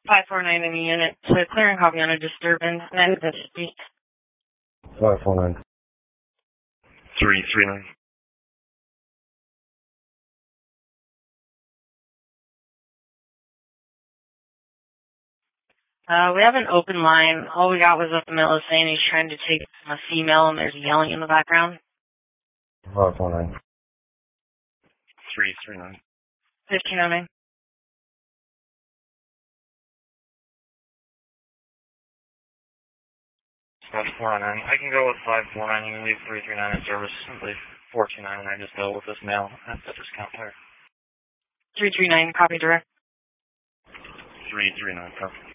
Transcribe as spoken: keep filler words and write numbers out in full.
five four nine in the unit to clear and copy on a disturbance. nine fifty. five four nine. three three nine. Uh, we have an open line. All we got was a male saying he's trying to take a female and there's yelling in the background. five four nine. three three nine. fifteen oh nine. five four nine. I can go with five four nine. You can leave three three nine in service. Leave four two nine, and I just go with this male at the discount there. three three nine, copy direct. three three nine, copy.